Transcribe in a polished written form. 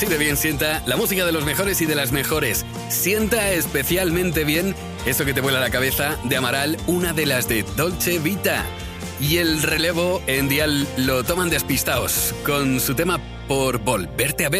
Así de bien sienta la música de los mejores y de las mejores. Sienta especialmente bien eso que te vuela la cabeza de Amaral, una de las de Dolce Vita. Y el relevo en Dial lo toman despistados con su tema Por volverte a ver.